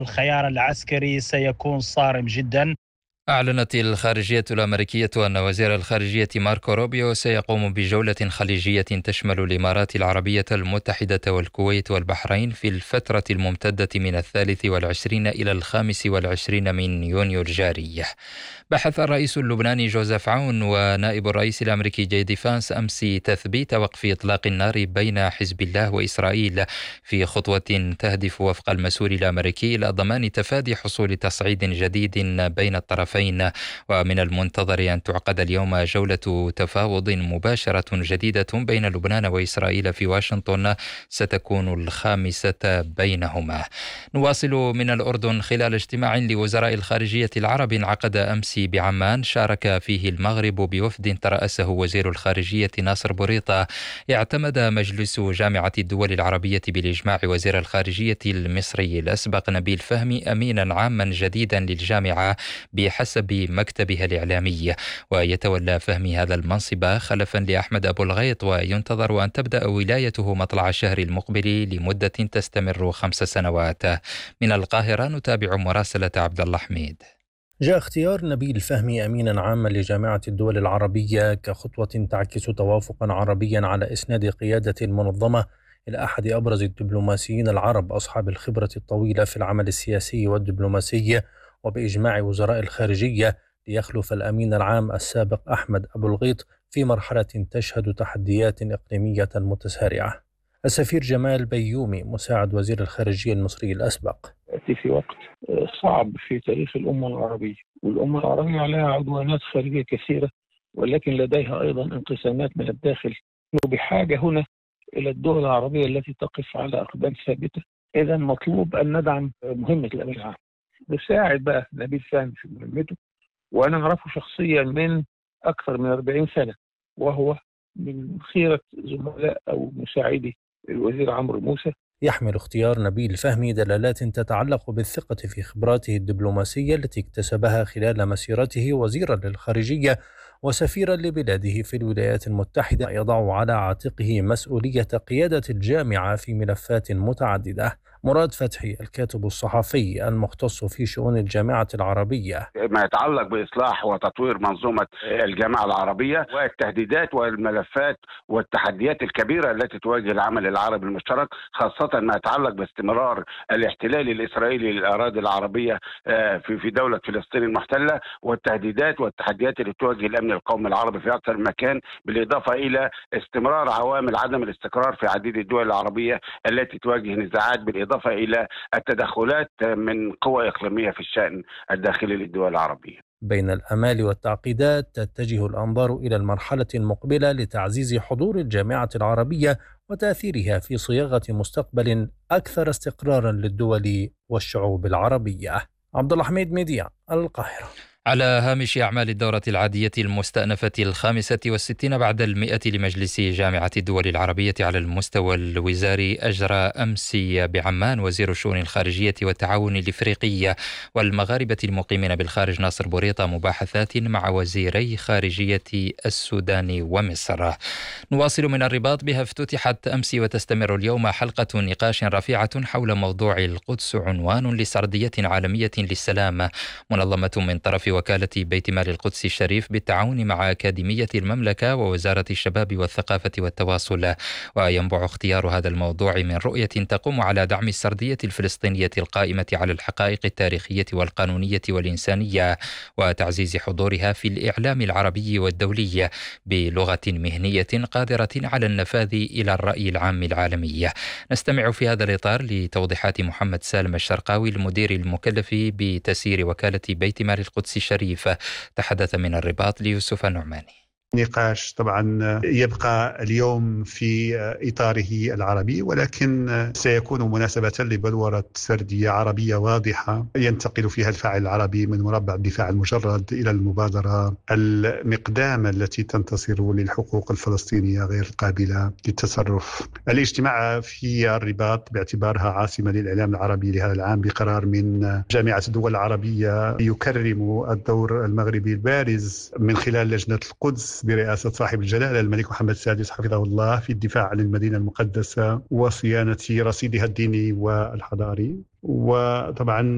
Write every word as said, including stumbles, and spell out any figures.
الخيار العسكري سيكون صارم جدا. أعلنت الخارجية الأمريكية أن وزير الخارجية ماركو روبيو سيقوم بجولة خليجية تشمل الإمارات العربية المتحدة والكويت والبحرين في الفترة الممتدة من الثالث والعشرين إلى الخامس والعشرين من يونيو الجاري. بحث الرئيس اللبناني جوزيف عون ونائب الرئيس الأمريكي جي دي فانس أمس تثبيت وقف إطلاق النار بين حزب الله وإسرائيل في خطوة تهدف وفق المسؤول الأمريكي إلى ضمان تفادي حصول تصعيد جديد بين الطرفين. ومن المنتظر أن تعقد اليوم جولة تفاوض مباشرة جديدة بين لبنان وإسرائيل في واشنطن ستكون الخامسة بينهما. نواصل من الأردن. خلال اجتماع لوزراء الخارجية العرب انعقد أمس بعمان شارك فيه المغرب بوفد ترأسه وزير الخارجية ناصر بوريطة، اعتمد مجلس جامعة الدول العربية بالإجماع وزير الخارجية المصري الأسبق نبيل فهمي أمينا عاما جديدا للجامعة بحسب مكتبها الإعلامي، ويتولى فهمي هذا المنصب خلفا لأحمد أبو الغيط، وينتظر أن تبدأ ولايته مطلع الشهر المقبل لمدة تستمر خمس سنوات. من القاهرة نتابع مراسلة عبد الله حميد. جاء اختيار نبيل فهمي أمينا عاما لجامعة الدول العربية كخطوة تعكس توافقا عربيا على إسناد قيادة المنظمة إلى أحد أبرز الدبلوماسيين العرب أصحاب الخبرة الطويلة في العمل السياسي والدبلوماسي، وبإجماع وزراء الخارجية ليخلف الأمين العام السابق أحمد أبو الغيط في مرحلة تشهد تحديات إقليمية متسارعة. السفير جمال بيومي مساعد وزير الخارجية المصري الأسبق: يأتي في وقت صعب في تاريخ الأمة العربية، والأمة العربية عليها عدوانات خارجية كثيرة، ولكن لديها أيضا انقسامات من الداخل، وبحاجة هنا إلى الدول العربية التي تقف على أقدام ثابتة. إذا مطلوب أن ندعم مهمة الأمين العام، نساعد بقى نبيل فهمي في مهمته، وأنا أعرفه شخصيا من أكثر من أربعين سنة، وهو من خيرة زملاء أو مساعدي الوزير عمرو موسى. يحمل اختيار نبيل فهمي دلالات تتعلق بالثقة في خبراته الدبلوماسية التي اكتسبها خلال مسيرته وزيرا للخارجية وسفيرا لبلاده في الولايات المتحدة، يضع على عاتقه مسؤولية قيادة الجامعة في ملفات متعددة. مراد فتحي الكاتب الصحفي المختص في شؤون الجامعة العربية: ما يتعلق بإصلاح وتطوير منظومة الجامعة العربية والتهديدات والملفات والتحديات الكبيرة التي تواجه العمل العربي المشترك، خاصة ما يتعلق باستمرار الاحتلال الإسرائيلي للأراضي العربية في في دولة فلسطين المحتلة، والتهديدات والتحديات اللي تواجه الأمن القومي العربي في أكثر من مكان، بالإضافة إلى استمرار عوامل عدم الاستقرار في عديد الدول العربية التي تواجه نزاعات، بالإضافة إضافة إلى التدخلات من قوى إقليمية في الشأن الداخلي للدول العربية. بين الآمال والتعقيدات تتجه الأنظار إلى المرحلة المقبلة لتعزيز حضور الجامعة العربية وتأثيرها في صياغة مستقبل أكثر استقرارا للدول والشعوب العربية. عبد الله حميد، ميديا، القاهرة. على هامش أعمال الدورة العادية المستأنفة الخامسة والستين بعد المئة لمجلس جامعة الدول العربية على المستوى الوزاري، أجرى أمس بعمان وزير الشؤون الخارجية والتعاون الإفريقي والمغاربة المقيمين بالخارج ناصر بوريطة مباحثات مع وزيري خارجية السودان ومصر. نواصل من الرباط. بها افتتحت أمس وتستمر اليوم حلقة نقاش رفيعة حول موضوع القدس، عنوان لسردية عالمية للسلام، منظمة من طرف وكالة بيت مال القدس الشريف بالتعاون مع أكاديمية المملكة ووزارة الشباب والثقافة والتواصل. وينبع اختيار هذا الموضوع من رؤية تقوم على دعم السردية الفلسطينية القائمة على الحقائق التاريخية والقانونية والإنسانية، وتعزيز حضورها في الإعلام العربي والدولي بلغة مهنية قادرة على النفاذ إلى الرأي العام العالمي. نستمع في هذا الإطار لتوضيحات محمد سالم الشرقاوي المدير المكلف بتسيير وكالة بيت مال القدس الشريف، تحدث من الرباط ليوسف النعماني. نقاش طبعا يبقى اليوم في إطاره العربي، ولكن سيكون مناسبة لبلورة سردية عربية واضحة ينتقل فيها الفاعل العربي من مربع الدفاع المجرد إلى المبادرة المقدامة التي تنتصر للحقوق الفلسطينية غير القابلة للتصرف. الاجتماع في الرباط باعتبارها عاصمة للإعلام العربي لهذا العام بقرار من جامعة الدول العربية يكرم الدور المغربي البارز من خلال لجنة القدس برئاسة صاحب الجلالة الملك محمد السادس حفظه الله في الدفاع عن المدينة المقدسة وصيانة رصيدها الديني والحضاري. وطبعا